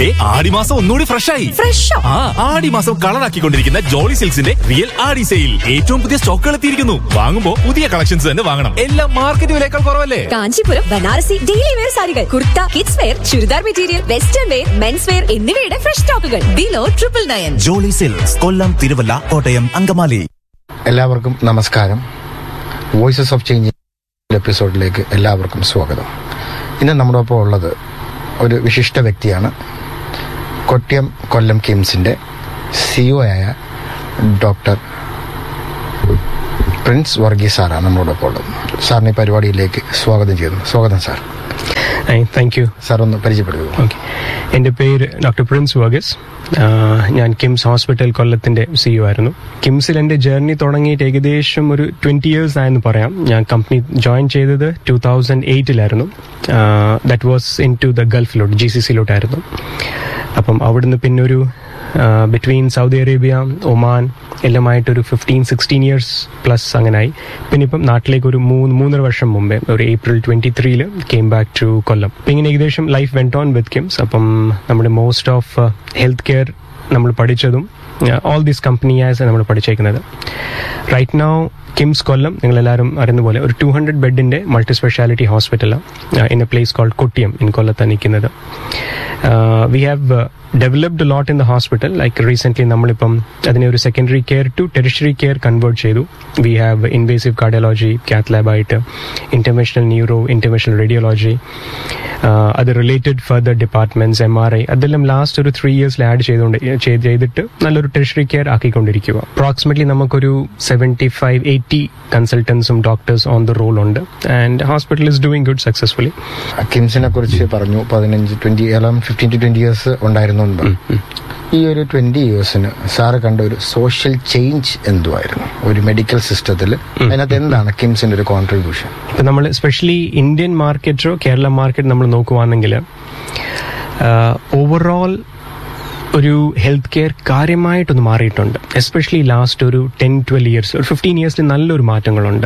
ആടിമാസം ഒന്നുകൂടി ഫ്രഷായി. ആടിമാസം കളറാക്കിക്കൊണ്ടിരിക്കുന്ന ജോളി സിൽക്സിന്റെ റിയൽ ആടി സെയിൽ. ഏറ്റവും പുതിയ സ്റ്റോക്കുകൾ എത്തിയിരിക്കുന്നു. വാങ്ങുമ്പോൾ പുതിയ കളക്ഷൻസ് തന്നെ വാങ്ങണം. എല്ലാം മാർക്കറ്റ് വിലയേക്കാൾ കുറവല്ലേ? കാഞ്ചീപുരം ബനാറസി ഡെയിലി വെയർ സാരികൾ, kurta, kids wear, churidar material, western wear, men's wear എന്നിവയുടെ ഫ്രഷ് സ്റ്റോക്കുകൾ ബിലോ 999. ജോളി സിൽക്സ്, കൊല്ലം, തിരുവല്ല, കോട്ടയം, അങ്കമാലി. എല്ലാവർക്കും നമസ്കാരം. വോയിസസ് ഓഫ് ചേഞ്ച് എപ്പിസോഡിലേക്ക് എല്ലാവർക്കും സ്വാഗതം. ഇന്ന് നമ്മുടെ ഒപ്പം ഉള്ളത് ഒരു വിശിഷ്ട വ്യക്തിയാണ്. കൊട്ടിയം കൊല്ലം കിംസിൻ്റെ CEO ആയ ഡോക്ടർ പ്രിൻസ് വർഗീസ് സാറാണ് നമ്മളോടൊപ്പം ഉള്ളത്. സാറിന് ഈ പരിപാടിയിലേക്ക് സ്വാഗതം ചെയ്യുന്നു. സ്വാഗതം സാർ. Thank you sir. ഒന്ന് പരിചയപ്പെടുക. ഓക്കെ, എൻ്റെ പേര് ഡോക്ടർ പ്രിൻസ് വർഗീസ്. ഞാൻ കിംസ് ഹോസ്പിറ്റൽ കൊല്ലത്തിൻ്റെ CEO ആയിരുന്നു. കിംസിൽ എൻ്റെ ജേർണി തുടങ്ങിയിട്ട് ഏകദേശം ഒരു 20 years ആയെന്ന് പറയാം. ഞാൻ കമ്പനി ജോയിൻ ചെയ്തത് 2008 that was in to the ഗൾഫിലോട്ട്, GCC-ലോട്ടായിരുന്നു. അപ്പം അവിടുന്ന് പിന്നെ ഒരു between Saudi Arabia, Oman എല്ലാമായിട്ടൊരു 15-16 years plus അങ്ങനായി. പിന്നെ ഇപ്പം നാട്ടിലേക്ക് ഒരു 3.5 വർഷം മുമ്പേ ഒരു April 23 കെയിം ബാക്ക് ടു കൊല്ലം. അപ്പം ഇങ്ങനെ ഏകദേശം life went on with KIMS. അപ്പം നമ്മുടെ മോസ്റ്റ് ഓഫ് ഹെൽത്ത് കെയർ നമ്മൾ പഠിച്ചതും ഓൾ ദീസ് കമ്പനീസ് നമ്മൾ പഠിച്ചേക്കുന്നത്. റൈറ്റ് നൗ കിംസ് കൊല്ലം നിങ്ങളെല്ലാവരും അറിയുന്ന പോലെ ഒരു 200 ബെഡിൻ്റെ മൾട്ടി സ്പെഷ്യാലിറ്റി ഹോസ്പിറ്റലാണ് in A place called Kottiyam in കൊല്ലത്താണ് നിൽക്കുന്നത്. We have developed lot in the hospital. Like recently നമ്മളിപ്പം അതിനെ ഒരു secondary care to tertiary care convert ചെയ്തു. വി ഹാവ് ഇൻവേസീവ് കാർഡിയോളജി, കാത്ത് ലാബായിട്ട്, ഇന്റർവെൻഷണൽ ന്യൂറോ, ഇന്റർവെൻഷണൽ റേഡിയോളജി, അത് റിലേറ്റഡ് ഫർദർ ഡിപ്പാർട്ട്മെന്റ്സ്, MRI അതെല്ലാം last ഒരു 3 years add ചെയ്തിട്ട് നല്ലൊരു ടെറിഷറി കെയർ ആക്കിക്കൊണ്ടിരിക്കുക. അപ്രോക്സിമേറ്റ്ലി നമുക്കൊരു 75-80 കൺസൾട്ടൻസും ഡോക്ടേഴ്സ് ഓൺ ദ റോൾ ഉണ്ട്. And hospital is doing good successfully. കിംസിനെ കുറിച്ച് പറഞ്ഞു 15 to 20 years ഉണ്ടായിരുന്നു. ഈ ഒരു 20 yearsന് സാറ് കണ്ട ഒരു സോഷ്യൽ ചേഞ്ച് എന്തുവായിരുന്നു ഒരു മെഡിക്കൽ സിസ്റ്റത്തിൽ? അതിനകത്ത് എന്താണ് കിംസിന്റെ ഒരു കോൺട്രിബ്യൂഷൻ? ഇപ്പം നമ്മൾ എസ്പെഷ്യലി ഇന്ത്യൻ മാർക്കറ്റോ കേരള മാർക്കറ്റ് നമ്മൾ നോക്കുവാണെങ്കിൽ ഓവറോൾ ഒരു ഹെൽത്ത് കെയർ കാര്യമായിട്ടൊന്ന് മാറിയിട്ടുണ്ട്. എസ്പെഷ്യലി ലാസ്റ്റ് ഒരു 10-12 years, ഒരു 15 years നല്ലൊരു മാറ്റങ്ങളുണ്ട്.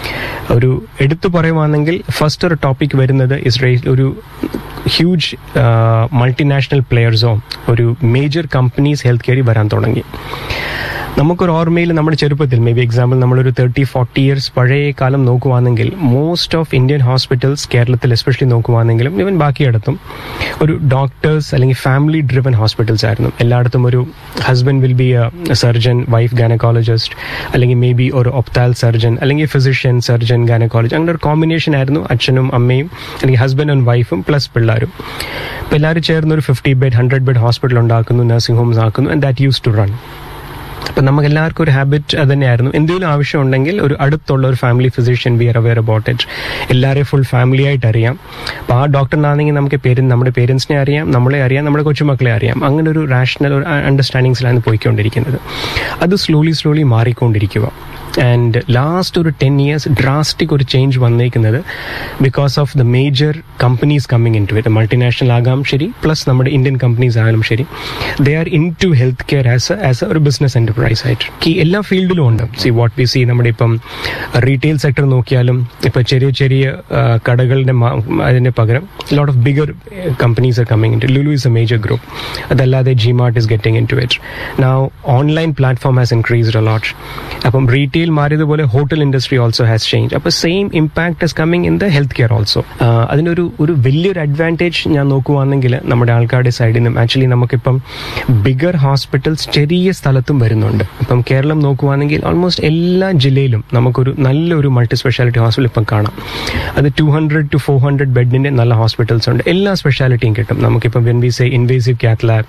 ഒരു എടുത്തു പറയുവാണെങ്കിൽ ഫസ്റ്റ് ഒരു ടോപ്പിക് വരുന്നത് ഇസ്രയേൽ ഒരു ഹ്യൂജ് മൾട്ടിനാഷണൽ പ്ലെയേഴ്സോ ഒരു മേജർ കമ്പനീസ് ഹെൽത്ത് കെയറിൽ വരാൻ തുടങ്ങി. നമുക്കൊരു ഓർമ്മയിൽ നമ്മുടെ ചെറുപ്പത്തിൽ മേ ബി എക്സാമ്പിൾ നമ്മളൊരു 30-40 years പഴയ കാലം നോക്കുവാണെങ്കിൽ മോസ്റ്റ് ഓഫ് ഇന്ത്യൻ ഹോസ്പിറ്റൽസ് കേരളത്തിൽ എസ്പെഷ്യലി നോക്കുവാണെങ്കിലും ഈവൻ ബാക്കിയിടത്തും ഒരു ഡോക്ടേഴ്സ് അല്ലെങ്കിൽ ഫാമിലി ഡ്രിവൻ ഹോസ്പിറ്റൽസ് ആയിരുന്നു. എല്ലായിടത്തും ഒരു husband will be A surgeon, wife gynaecologist, അല്ലെങ്കിൽ മേ ബി ഒരു ഒപ്താൽ സർജൻ, അല്ലെങ്കിൽ ഫിസിഷ്യൻ, സർജൻ, ഗൈനക്കോളജി, അങ്ങനെ ഒരു കോമ്പിനേഷൻ ആയിരുന്നു. അച്ഛനും അമ്മയും അല്ലെങ്കിൽ ഹസ്ബൻഡ് ആൻഡ് വൈഫും പ്ലസ് പിള്ളേരും. അപ്പോൾ എല്ലാവരും ചേർന്ന് ഒരു 50 bed 100 bed ഹോസ്പിറ്റൽ ഉണ്ടാക്കുന്നു, നഴ്സിംഗ് ഹോംസ് ആക്കുന്നു. And that use to run. അപ്പം നമുക്ക് എല്ലാവർക്കും ഒരു ഹാബിറ്റ് അത് തന്നെയായിരുന്നു. എന്തെങ്കിലും ആവശ്യം ഉണ്ടെങ്കിൽ ഒരു അടുത്തുള്ള ഒരു family physician, V R aware about it. എല്ലാവരെയും ഫുൾ ഫാമിലി ആയിട്ട് അറിയാം. അപ്പോൾ ആ ഡോക്ടറിനാണെങ്കിൽ നമുക്ക് നമ്മുടെ പേരൻസിനെ അറിയാം, നമ്മളെ അറിയാം, നമ്മുടെ കൊച്ചുമക്കളെ അറിയാം. അങ്ങനെ ഒരു റാഷണൽ ഒരു അണ്ടർസ്റ്റാൻഡിങ്സിലാണ് പോയിക്കൊണ്ടിരിക്കുന്നത്. അത് സ്ലോലി മാറിക്കൊണ്ടിരിക്കുക. ആൻഡ് ലാസ്റ്റ് ഒരു 10 years ഡ്രാസ്റ്റിക് ഒരു ചേഞ്ച് വന്നേക്കുന്നത് because of the major companies coming in to it. Multinational ആകാം ശരി, പ്ലസ് നമ്മുടെ ഇന്ത്യൻ കമ്പനീസ് ആയാലും ശരി, they are in to health care as ഒരു ബിസിനസ് എന്റർപ്രൈസ് ആയിട്ട്. ഈ എല്ലാ ഫീൽഡിലും ഉണ്ട്. വാട്ട് വി സി നമ്മുടെ ഇപ്പം റീറ്റെയിൽ സെക്ടർ നോക്കിയാലും ഇപ്പം ചെറിയ കടകളുടെ അതിന് പകരം lot of bigger companies are coming in to. Lulu is A major group. അതല്ലാതെ G-Mart is getting in to it. Now online platform has increased a lot. അപ്പം retail മാറിയതുപോലെ hotel industry also has change. അപ്പോൾ same impact is coming in the health care also. അതിനൊരു വലിയൊരു advantage ഞാൻ നോക്കുവാണെങ്കിൽ നമ്മുടെ ആൾക്കാരുടെ സൈഡിൽ നിന്നും ആക്ച്വലി നമുക്കിപ്പം ബിഗർ ഹോസ്പിറ്റൽസ് ചെറിയ സ്ഥലത്തും വരുന്നുണ്ട്. ഇപ്പം കേരളം നോക്കുവാണെങ്കിൽ ഓൾമോസ്റ്റ് എല്ലാ ജില്ലയിലും നമുക്കൊരു നല്ലൊരു മൾട്ടി സ്പെഷ്യാലിറ്റി ഹോസ്പിറ്റൽ ഇപ്പം കാണാം. അത് 200 to 400 ബെഡിന്റെ നല്ല ഹോസ്പിറ്റൽസ് ഉണ്ട്. എല്ലാ സ്പെഷ്യാലിറ്റിയും കിട്ടും നമുക്കിപ്പം. When we say invasive cath lab,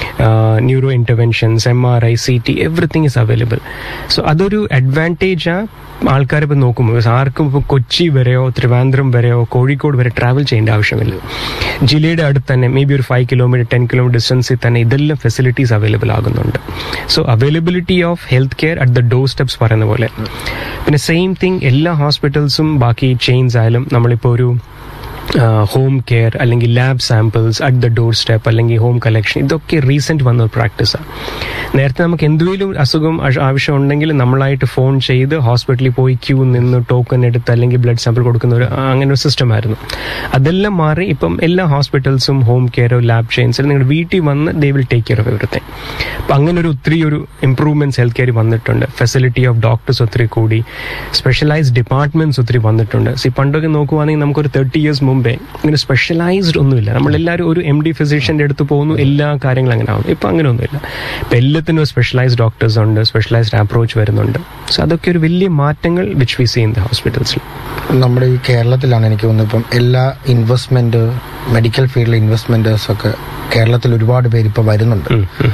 neuro interventions, MRI, CT, everything is available. So അതൊരു അഡ്വാൻറ്റേജാ ആൾക്കാർ ഇപ്പം നോക്കുമ്പോൾ. ആർക്കും ഇപ്പോൾ കൊച്ചി വരെയോ ട്രിവാൻഡ്രം വരെയോ കോഴിക്കോട് വരെ ട്രാവൽ ചെയ്യേണ്ട ആവശ്യമില്ല. ജില്ലയുടെ അടുത്ത് തന്നെ മേ ബി ഒരു 5 kilometer 10 kilometer ഡിസ്റ്റൻസിൽ തന്നെ ഇതെല്ലാം ഫെസിലിറ്റീസ് അവൈലബിൾ ആകുന്നുണ്ട്. So availability of health care at the door steps പറയുന്ന പോലെ. പിന്നെ സെയിം തിങ് എല്ലാ ഹോസ്പിറ്റൽസും ബാക്കി ചെയിൻസ് ആയാലും നമ്മളിപ്പോൾ ഒരു ഹോം കെയർ അല്ലെങ്കിൽ lab samples at the door step അല്ലെങ്കിൽ ഹോം കളക്ഷൻ, ഇതൊക്കെ റീസെന്റ് വന്ന ഒരു പ്രാക്ടീസാണ്. നേരത്തെ നമുക്ക് എന്തെങ്കിലും അസുഖം ആവശ്യമുണ്ടെങ്കിൽ നമ്മളായിട്ട് ഫോൺ ചെയ്ത് ഹോസ്പിറ്റലിൽ പോയി ക്യൂ നിന്ന് ടോക്കൺ എടുത്ത് അല്ലെങ്കിൽ ബ്ലഡ് സാമ്പിൾ കൊടുക്കുന്ന ഒരു അങ്ങനെ ഒരു സിസ്റ്റം ആയിരുന്നു. അതെല്ലാം മാറി ഇപ്പം എല്ലാ ഹോസ്പിറ്റൽസും ഹോം കെയറോ ലാബ് ചെയിൻസും നിങ്ങളുടെ വീട്ടിൽ വന്ന് they will take care of everything. അപ്പം അങ്ങനെ ഒത്തിരി ഇംപ്രൂവ്മെന്റ്സ് ഹെൽത്ത് കെയർ വന്നിട്ടുണ്ട്. ഫെസിലിറ്റി ഓഫ് ഡോക്ടേഴ്സ് ഒത്തിരി കൂടി, സ്പെഷ്യലൈസ്ഡ് ഡിപ്പാർട്ട്മെന്റ്സ് ഒത്തിരി വന്നിട്ടുണ്ട്. പണ്ടൊക്കെ നോക്കുവാണെങ്കിൽ നമുക്കൊരു 30 years മുമ്പേ ഇങ്ങനെ സ്പെഷ്യലൈസ്ഡ് ഒന്നുമില്ല. നമ്മളെല്ലാവരും ഒരു MD ഫിസിഷ്യന്റെ അടുത്ത് പോകുന്നു, എല്ലാ കാര്യങ്ങളും അങ്ങനെ ആവുന്നു. ഇപ്പം അങ്ങനെ ഒന്നുമില്ല. ഇപ്പം എല്ലാത്തിനും സ്പെഷ്യലൈസ്ഡ് ഡോക്ടേഴ്സ് ഉണ്ട്, സ്പെഷ്യലൈസ്ഡ് അപ്രോച്ച് വരുന്നുണ്ട്. സോ അതൊക്കെ ഒരു വലിയ മാറ്റങ്ങൾ which we see in the ഹോസ്പിറ്റൽസിൽ. നമ്മുടെ ഈ കേരളത്തിലാണ് എനിക്ക് തോന്നുന്നത് ഇപ്പം എല്ലാ ഇൻവെസ്റ്റ്മെന്റ്, മെഡിക്കൽ ഫീൽഡിലെ ഇൻവെസ്റ്റ്മെന്റേഴ്സ് ഒക്കെ കേരളത്തിൽ ഒരുപാട് പേര് ഇപ്പം വരുന്നുണ്ട്.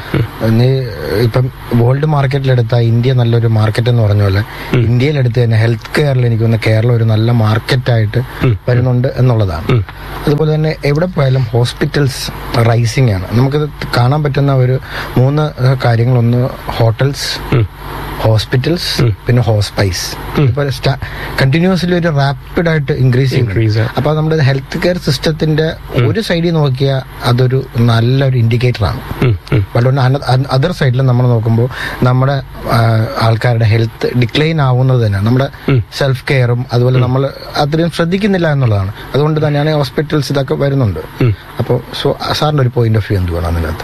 ഇപ്പം വേൾഡ് മാർക്കറ്റിലെടുത്താൽ ഇന്ത്യ നല്ലൊരു മാർക്കറ്റ് എന്ന് പറഞ്ഞ പോലെ ഇന്ത്യയിലെടുത്ത് തന്നെ ഹെൽത്ത് കെയറിൽ എനിക്ക് തോന്നുന്നു കേരളം ഒരു നല്ല മാർക്കറ്റായിട്ട് വരുന്നുണ്ട് എന്നുള്ളതാണ്. അതുപോലെ തന്നെ എവിടെ പോയാലും ഹോസ്പിറ്റൽസ് റൈസിംഗ് ആണ്. നമുക്കത് കാണാൻ പറ്റുന്ന ഒരു 3 കാര്യങ്ങൾ. ഒന്ന് ഹോട്ടൽസ്, ഹോസ്പിറ്റൽസ്, പിന്നെ ഹോസ്പൈസ്. ഇപ്പൊ കണ്ടിന്യൂസ്ലി ഒരു റാപ്പിഡ് ആയിട്ട് ഇൻക്രീസ് ചെയ്യുന്നു. അപ്പൊ നമ്മുടെ ഹെൽത്ത് കെയർ സിസ്റ്റത്തിന്റെ ഒരു സൈഡിൽ നോക്കിയാൽ അതൊരു നല്ലൊരു ഇൻഡിക്കേറ്റർ ആണ്. അതുകൊണ്ട് അതർ സൈഡിൽ നമ്മൾ നോക്കുമ്പോൾ നമ്മുടെ ആൾക്കാരുടെ ഹെൽത്ത് ഡിക്ലൈൻ ആവുന്നത് തന്നെയാണ്. നമ്മുടെ സെൽഫ് കെയറും അതുപോലെ നമ്മൾ അത്രയും ശ്രദ്ധിക്കുന്നില്ല എന്നുള്ളതാണ്. അതുകൊണ്ട് തന്നെയാണ് ഹോസ്പിറ്റൽസ് ഇതൊക്കെ വരുന്നുണ്ട്. അപ്പോൾ സാറിന്റെ ഒരു പോയിന്റ് ഓഫ് വ്യൂ എന്ത് വേണം അതിനകത്ത്?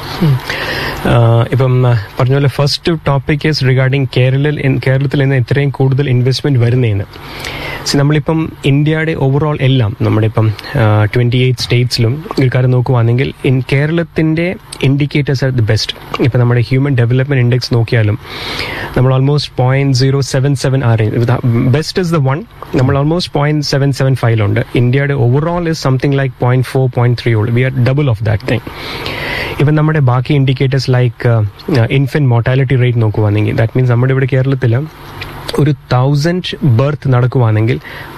ഇപ്പം പറഞ്ഞ പോലെ ഫസ്റ്റ് ടോപ്പിക് ഈസ് റിഗാർഡിങ് കേരളത്തിൽ നിന്ന് ഇത്രയും കൂടുതൽ ഇൻവെസ്റ്റ്മെന്റ് വരുന്നതെന്ന്. നമ്മളിപ്പം ഇന്ത്യയുടെ ഓവറോൾ എല്ലാം നമ്മുടെ ഇപ്പം 28 സ്റ്റേറ്റ്സിലും ഒരു കാര്യം നോക്കുവാണെങ്കിൽ കേരളത്തിന്റെ ഇൻഡിക്കേറ്റേഴ്സ് ആർ ദി ബെസ്റ്റ്. ഇപ്പം നമ്മുടെ ഹ്യൂമൻ ഡെവലപ്മെന്റ് ഇൻഡെക്സ് നോക്കിയാലും നമ്മൾ ഓൾമോസ്റ്റ് 0.077 ആ റേഞ്ച്. Best is the 1. നമ്മൾ ഓൾമോസ്റ്റ് 0.775 ഉണ്ട്. ഇന്ത്യയുടെ ഓവറോൾ ഇസ് സംതിങ് ലൈക്ക് 0.4, 0.3 ഉള്ളൂ. V R double of that thing. ഇപ്പം നമ്മുടെ ബാക്കി indicators like infant mortality rate നോക്കുവാണെങ്കിൽ ദാറ്റ് മീൻസ് നമ്മുടെ ഇവിടെ കേരളത്തിൽ ഒരു 1000 ബർത്ത് നടക്കുവാണെങ്കിൽ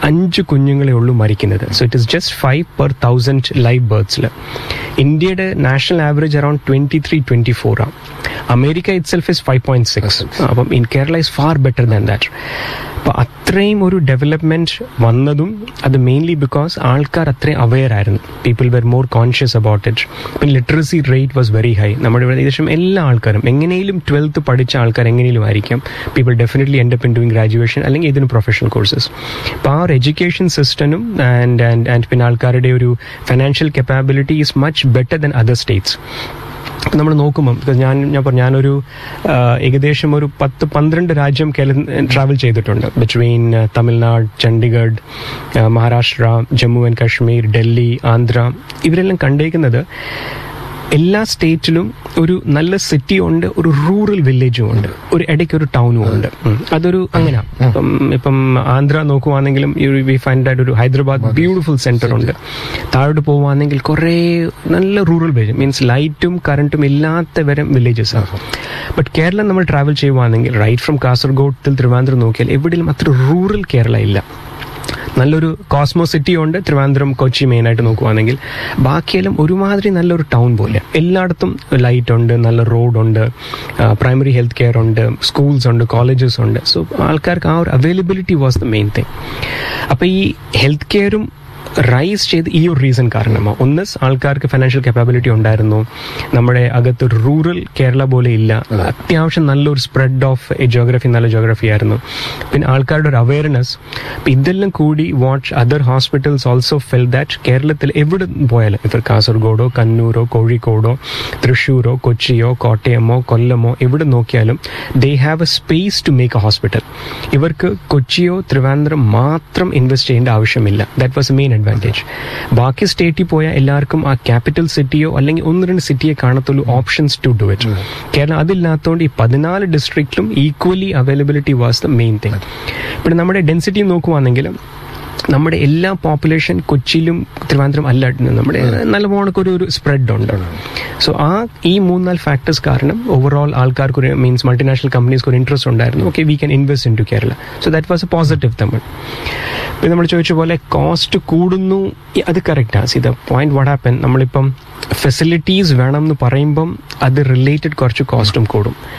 5 കുഞ്ഞുങ്ങളെ ഉള്ളൂ മരിക്കുന്നത്. So it is just 5 per 1000 live ബർത്ത്സിൽ. ഇന്ത്യയുടെ നാഷണൽ ആവറേജ് അറൌണ്ട് 23-24 ആണ്. America it self is 5.6. അപ്പം in Kerala is far better than that. അപ്പം അത്രയും ഒരു ഡെവലപ്മെന്റ് വന്നതും അത് മെയിൻലി ബിക്കോസ് ആൾക്കാർ അത്രയും അവെയർ ആയിരുന്നു. People were more conscious about it. പിന്നെ literacy rate was very high. നമ്മുടെ ഇവിടെ ഏകദേശം എല്ലാ ആൾക്കാരും എങ്ങനെയും 12th പഠിച്ച ആൾക്കാർ എങ്ങനെയും ആയിരിക്കും. People definitely end up in doing graduation അല്ലെങ്കിൽ ഇതിന് പ്രൊഫഷണൽ കോഴ്സസ്. അപ്പോൾ ആ ഒരു എഡ്യൂക്കേഷൻ സിസ്റ്റനും ആൻഡ് പിന്നെ ആൾക്കാരുടെ ഒരു financial കപ്പാബിലിറ്റി is much better than other States. നമ്മൾ നോക്കുമ്പം ഞാനൊരു ഏകദേശം ഒരു 10-12 രാജ്യം ട്രാവൽ ചെയ്തിട്ടുണ്ട്. Between Tamil Nadu, Chandigarh, Maharashtra, Jammu and Kashmir, Delhi, Andhra. ഇവരെല്ലാം കണ്ടേക്കുന്നത് എല്ലാ സ്റ്റേറ്റിലും ഒരു നല്ല സിറ്റി ഉണ്ട്, ഒരു റൂറൽ വില്ലേജും ഉണ്ട്, ഒരു ഇടയ്ക്ക് ഒരു ടൗണും ഉണ്ട്. അതൊരു അങ്ങനെ ഇപ്പം ആന്ധ്ര നോക്കുവാണെങ്കിലും വി ഫൈൻഡ് ദാറ്റ് ഒരു ഹൈദരാബാദ് ബ്യൂട്ടിഫുൾ സെന്റർ ഉണ്ട്. താഴോട്ട് പോവുകയാണെങ്കിൽ കുറേ നല്ല റൂറൽ വില്ലേജ് മീൻസ് ലൈറ്റും കറണ്ടും ഇല്ലാത്ത വരം വില്ലേജസ് ആണ്. ബട്ട് കേരളം നമ്മൾ ട്രാവൽ ചെയ്യുവാണെങ്കിൽ right from Kasaragod till Thiruvananthapuram നോക്കിയാൽ എവിടെയും അത്ര റൂറൽ കേരള ഇല്ല. നല്ലൊരു കോസ്മോ സിറ്റി ഉണ്ട് തിരുവനന്തപുരം, കൊച്ചി മെയിനായിട്ട് നോക്കുവാണെങ്കിൽ. ബാക്കിയെല്ലാം ഒരുമാതിരി നല്ലൊരു ടൗൺ പോലെ. എല്ലായിടത്തും ലൈറ്റ് ഉണ്ട്, നല്ല റോഡുണ്ട്, പ്രൈമറി ഹെൽത്ത് കെയർ ഉണ്ട്, സ്കൂൾസ് ഉണ്ട്, കോളേജസ് ഉണ്ട്. സോ ആൾക്കാർക്ക് ആ ഒരു availability was the main thing. അപ്പോൾ ഈ ഹെൽത്ത് കെയറും റൈസ് ചെയ്ത് ഈ ഒരു റീസൺ കാരണമാണ്. ഒന്ന്, ആൾക്കാർക്ക് ഫിനാൻഷ്യൽ കപ്പാബിലിറ്റി ഉണ്ടായിരുന്നു. നമ്മുടെ അകത്തൊരു റൂറൽ കേരള പോലെ ഇല്ല. അത്യാവശ്യം നല്ലൊരു സ്പ്രെഡ് ഓഫ് ജോഗ്രഫി, നല്ല ജോഗ്രഫി ആയിരുന്നു. പിന്നെ ആൾക്കാരുടെ ഒരു അവയർനെസ്. ഇതെല്ലാം കൂടി what other hospitals also felt that കേരളത്തിൽ എവിടെ പോയാലും ഇപ്പം കാസർഗോഡോ, കണ്ണൂരോ, കോഴിക്കോടോ, തൃശ്ശൂരോ, കൊച്ചിയോ, കോട്ടയമോ, കൊല്ലമോ എവിടെ നോക്കിയാലും they have A space to make A hospital. ഇവർക്ക് കൊച്ചിയോ തിരുവനന്തപുരം മാത്രം ഇൻവെസ്റ്റ് ചെയ്യേണ്ട ആവശ്യമില്ല. That was main advantage. ബാക്കി സ്റ്റേറ്റിൽ പോയാൽ എല്ലാവർക്കും ആ ക്യാപിറ്റൽ സിറ്റിയോ അല്ലെങ്കിൽ 1-2 സിറ്റിയെ കാണത്തുള്ളൂ options to do it. Keralam അതില്ലാത്തതുകൊണ്ട് ഈ 14 ഡിസ്ട്രിക്റ്റിലും equally availability was the main thing. പിന്നെ നമ്മുടെ ഡെൻസിറ്റി നോക്കുവാണെങ്കിലും നമ്മുടെ എല്ലാ പോപ്പുലേഷൻ കൊച്ചിയിലും തിരുവനന്തപുരം അല്ല, നമ്മുടെ നല്ല പോണക്കൊരു സ്പ്രെഡ് ഉണ്ട്. സോ ഈ 3-4 ഫാക്ടേഴ്സ് കാരണം ഓവറോൾ ആൾക്കാർക്ക് മീൻസ് മൾട്ടിനാഷണൽ കമ്പനീസ്ക്ക് ഒരു ഇൻട്രസ്റ്റ് ഉണ്ടായിരുന്നു. Okay, we can invest in to Kerala. So that was A positive Tamil. പിന്നെ നമ്മൾ ചോദിച്ച പോലെ കോസ്റ്റ് കൂടുന്നു, അത് കറക്റ്റാണ്. C the point what happen, നമ്മളിപ്പം ഫെസിലിറ്റീസ് വേണം എന്ന് പറയുമ്പം അത് റിലേറ്റഡ് കുറച്ച് കോസ്റ്റും കൂടും.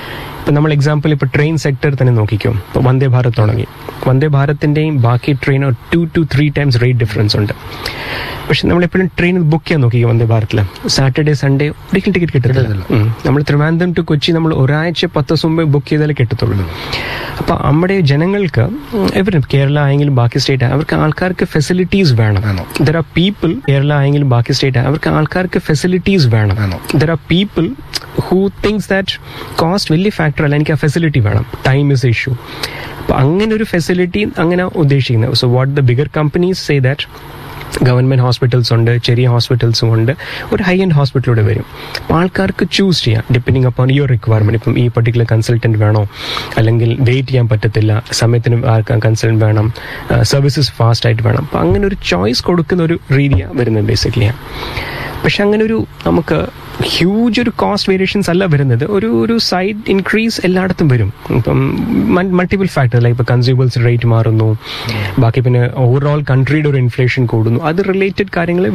ഇപ്പം നമ്മൾ എക്സാമ്പിൾ ഇപ്പോൾ ട്രെയിൻ സെക്ടർ തന്നെ നോക്കിക്കും. ഇപ്പോൾ വന്ദേ ഭാരത് തുടങ്ങി. വന്ദേ ഭാരതിൻ്റെയും ബാക്കി train 2 to 3 times rate difference ഉണ്ട്. പക്ഷെ നമ്മളെപ്പോഴും ട്രെയിൻ ബുക്ക് ചെയ്യാൻ നോക്കിക്കും വന്ദേ ഭാരതിൽ. സാറ്റർഡേ സൺഡേ ഒരിക്കലും ടിക്കറ്റ് കിട്ടത്തില്ല. നമ്മൾ ട്രിവാൻഡ്രം ടു കൊച്ചി നമ്മൾ ഒരാഴ്ച 10 ദിവസം മുമ്പ് ബുക്ക് ചെയ്താലേ കിട്ടത്തുള്ളൂ. അപ്പോൾ നമ്മുടെ ജനങ്ങൾക്ക് എവരും കേരള ആയെങ്കിലും ബാക്കി സ്റ്റേറ്റ് അവർക്ക് ആൾക്കാർക്ക് ഫെസിലിറ്റീസ് വേണം. ദർ ആർ പീപ്പിൾ കേരള ആയെങ്കിലും ബാക്കി സ്റ്റേറ്റ് അവർക്ക് ആൾക്കാർക്ക് ഫെസിലിറ്റീസ് വേണം. There are people who things that cost വലിയ ഫാക്ടർ അല്ല, എനിക്ക് ആ ഫെസിലിറ്റി വേണം. Time is issue. അപ്പം അങ്ങനെ ഒരു ഫെസിലിറ്റി അങ്ങനെ ഉദ്ദേശിക്കുന്നത്. So what the bigger companies say that government hospitals ഉണ്ട്, ചെറിയ ഹോസ്പിറ്റൽസും ഉണ്ട്, ഒരു ഹൈ എൻഡ് ഹോസ്പിറ്റലിലൂടെ വരും. അപ്പോൾ ആൾക്കാർക്ക് ചൂസ് ചെയ്യാം ഡിപ്പെൻഡിങ് അപ്പോൺ യുവർ റിക്വയർമെന്റ്. ഇപ്പം ഈ പർട്ടിക്കുലർ കൺസൾട്ടന്റ് വേണോ, അല്ലെങ്കിൽ വെയിറ്റ് ചെയ്യാൻ പറ്റത്തില്ല, സമയത്തിന് കൺസൾട്ടന്റ് വേണം, സർവീസസ് ഫാസ്റ്റ് ആയിട്ട് വേണം. അപ്പം അങ്ങനെ ഒരു ചോയ്സ് കൊടുക്കുന്ന ഒരു രീതിയാണ് വരുന്നത് ബേസിക്കലി. പക്ഷെ അങ്ങനെ ഒരു നമുക്ക് ഹ്യൂജ് ഒരു കോസ്റ്റ് വേരിയേഷൻസ് അല്ല വരുന്നത്. ഒരു സൈഡ് ഇൻക്രീസ് എല്ലായിടത്തും വരും. ഇപ്പം മൾട്ടിപ്പിൾ ഫാക്ടർ ലൈക്ക് ഇപ്പം കൺസ്യൂമേഴ്സ് റേറ്റ് മാറുന്നു, ബാക്കി പിന്നെ ഓവറോൾ കൺട്രിയുടെ ഒരു ഇൻഫ്ലേഷൻ കൂടുന്നു, അത് റിലേറ്റഡ് കാര്യങ്ങൾ